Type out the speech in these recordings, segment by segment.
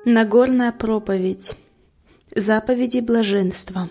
Нагорная проповедь. Заповеди блаженства.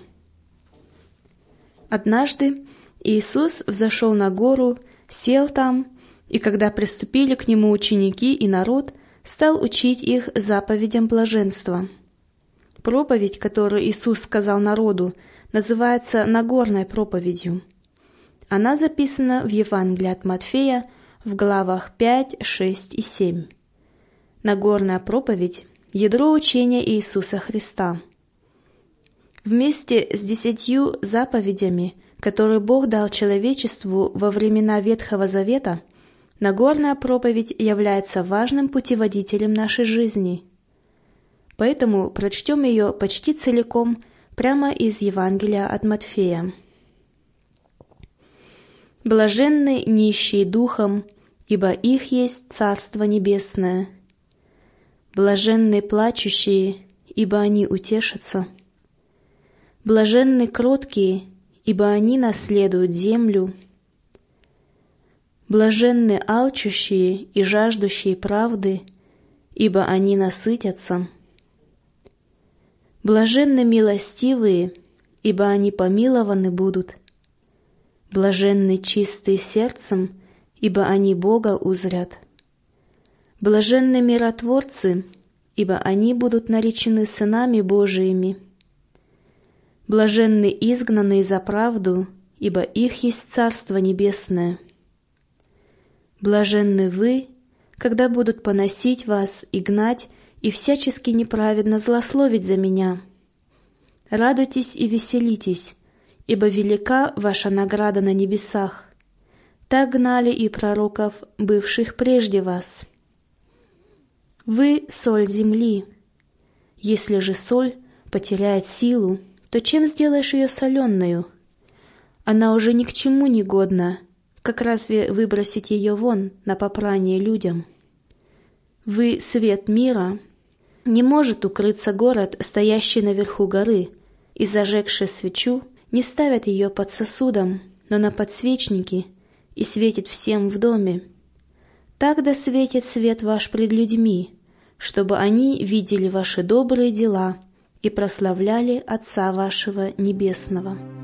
Однажды Иисус взошел на гору, сел там, и когда приступили к Нему ученики и народ, стал учить их заповедям блаженства. Проповедь, которую Иисус сказал народу, называется Нагорной проповедью. Она записана в Евангелии от Матфея в главах 5, 6 и 7. Нагорная проповедь – ядро учения Иисуса Христа. Вместе с 10 заповедями, которые Бог дал человечеству во времена Ветхого Завета, Нагорная проповедь является важным путеводителем нашей жизни. Поэтому прочтем ее почти целиком прямо из Евангелия от Матфея. «Блаженны нищие духом, ибо их есть Царство Небесное. Блаженны плачущие, ибо они утешатся. Блаженны кроткие, ибо они наследуют землю. Блаженны алчущие и жаждущие правды, ибо они насытятся. Блаженны милостивые, ибо они помилованы будут. Блаженны чистые сердцем, ибо они Бога узрят. Блаженны миротворцы, ибо они будут наречены сынами Божиими. Блаженны изгнанные за правду, ибо их есть Царство Небесное. Блаженны вы, когда будут поносить вас и гнать, и всячески неправедно злословить за меня. Радуйтесь и веселитесь, ибо велика ваша награда на небесах. Так гнали и пророков, бывших прежде вас. Вы — соль земли. Если же соль потеряет силу, то чем сделаешь ее соленою? Она уже ни к чему не годна, как разве выбросить ее вон на попрание людям? Вы — свет мира. Не может укрыться город, стоящий наверху горы, и, зажегши свечу, не ставят ее под сосудом, но на подсвечники, и светит всем в доме. Так да светит свет ваш пред людьми, чтобы они видели ваши добрые дела и прославляли Отца вашего Небесного».